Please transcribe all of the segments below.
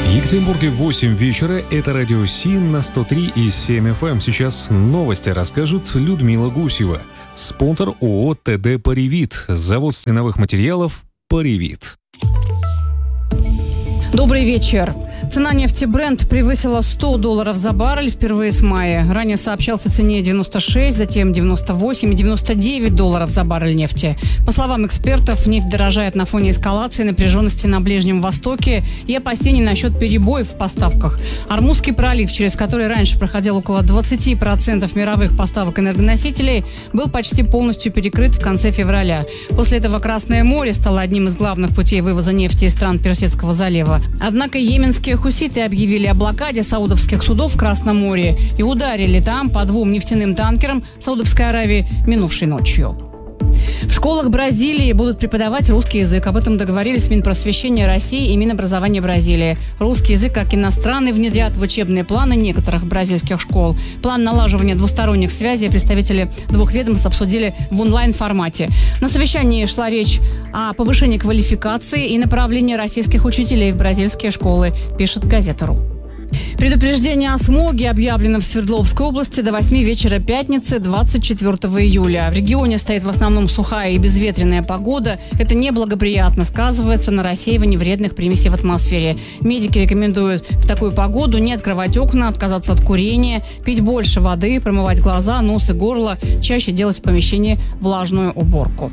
В Екатеринбурге 8 вечера. Это радио СИН на 103,7 FM. Сейчас новости расскажет Людмила Гусева. Спонсор ООО ТД «Паривит». Завод стеновых материалов «Паривит». Добрый вечер. Цена нефти Brent превысила $100 за баррель впервые с мая. Ранее сообщался о цене 96, затем 98 и $99 за баррель нефти. По словам экспертов, нефть дорожает на фоне эскалации напряженности на Ближнем Востоке и опасений насчет перебоев в поставках. Ормузский пролив, через который раньше проходил около 20% мировых поставок энергоносителей, был почти полностью перекрыт в конце февраля. После этого Красное море стало одним из главных путей вывоза нефти из стран Персидского залива. Однако йеменские хуситы объявили о блокаде саудовских судов в Красном море и ударили там по 2 нефтяным танкерам Саудовской Аравии минувшей ночью. В школах Бразилии будут преподавать русский язык. Об этом договорились Минпросвещения России и Минобразования Бразилии. Русский язык как иностранный внедрят в учебные планы некоторых бразильских школ. План налаживания двусторонних связей представители двух ведомств обсудили в онлайн-формате. На совещании шла речь о повышении квалификации и направлении российских учителей в бразильские школы, пишет газета.ру. Предупреждение о смоге объявлено в Свердловской области до 8 вечера пятницы, 24 июля. В регионе стоит в основном сухая и безветренная погода. Это неблагоприятно сказывается на рассеивании вредных примесей в атмосфере. Медики рекомендуют в такую погоду не открывать окна, отказаться от курения, пить больше воды, промывать глаза, нос и горло, чаще делать в помещении влажную уборку.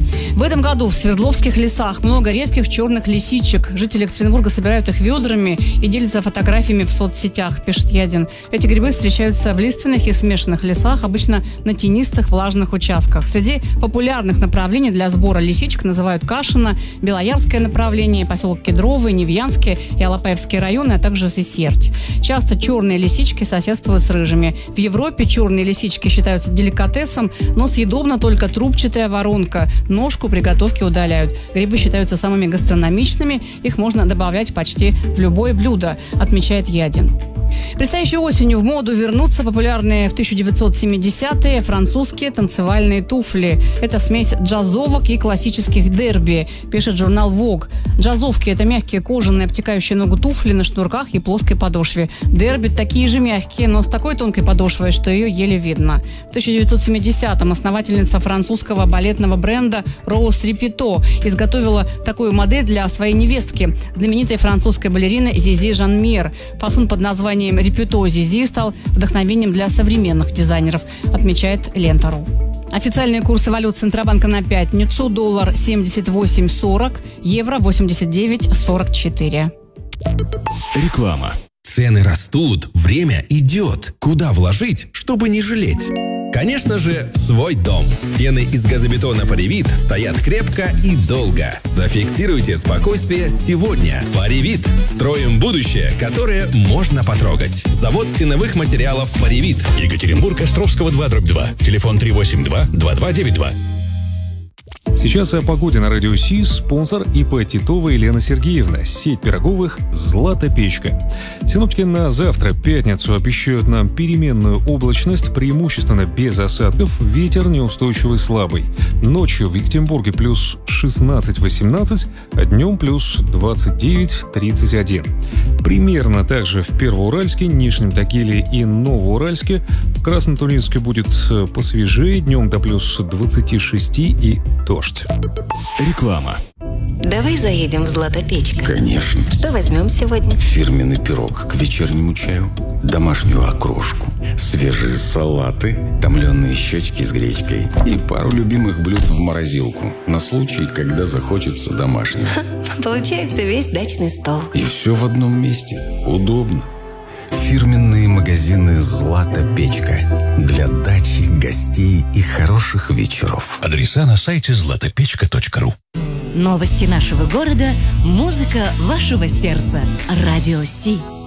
В этом году в Свердловских лесах много редких черных лисичек. Жители Екатеринбурга собирают их ведрами и делятся фотографиями в соцсетях, пишет Ядин. Эти грибы встречаются в лиственных и смешанных лесах, обычно на тенистых влажных участках. Среди популярных направлений для сбора лисичек называют Кашино, Белоярское направление, поселок Кедровый, Невьянский и Алапаевские районы, а также Сесерть. Часто черные лисички соседствуют с рыжими. В Европе черные лисички считаются деликатесом, но съедобна только трубчатая воронка. Ножку при готовке удаляют. Грибы считаются самыми гастрономичными. Их можно добавлять почти в любое блюдо, отмечает Ядин. Предстоящей осенью в моду вернутся популярные в 1970-е французские танцевальные туфли. Это смесь джазовок и классических дерби, пишет журнал Vogue. Джазовки – это мягкие кожаные обтекающие ногу туфли на шнурках и плоской подошве. Дерби такие же мягкие, но с такой тонкой подошвой, что ее еле видно. В 1970-м основательница французского балетного бренда Роуз Репито изготовила такую модель для своей невестки, знаменитой французской балерины Зизи Жанмьер. Фасон под названием «Репито Зизи» стал вдохновением для современных дизайнеров, отмечает Лента.ру. Официальные курсы валют Центробанка на пятницу: доллар 78.40, евро 89.44. Реклама. Цены растут, время идет. Куда вложить, чтобы не жалеть? Конечно же, в свой дом. Стены из газобетона «Паривит» стоят крепко и долго. Зафиксируйте спокойствие сегодня. «Паривит» – строим будущее, которое можно потрогать. Завод стеновых материалов «Паривит». Екатеринбург, Островского 2/2. Телефон 382-2292. Сейчас о погоде на радио СИ. Спонсор ИП Титова Елена Сергеевна. Сеть пироговых «Злата Печка». Синоптики на завтра, пятницу, обещают нам переменную облачность, преимущественно без осадков, ветер неустойчивый слабый. Ночью в Екатеринбурге плюс 16-18, а днем плюс 29-31. Примерно также в Первоуральске, Нижнем Тагиле и Новоуральске. В Краснотуринске будет посвежее, днем до плюс 26 и дождь. Реклама. Давай заедем в «Злата Печка». Конечно. Что возьмем сегодня? Фирменный пирог к вечернему чаю, домашнюю окрошку, свежие салаты, томленые щечки с гречкой и пару любимых блюд в морозилку на случай, когда захочется домашнего. Получается весь дачный стол. И все в одном месте. Удобно. Фирменные магазины «Злата Печка» для дачи, гостей и хороших вечеров. Адреса на сайте zlatopechka.ru. Новости нашего города, музыка вашего сердца. Радио Си.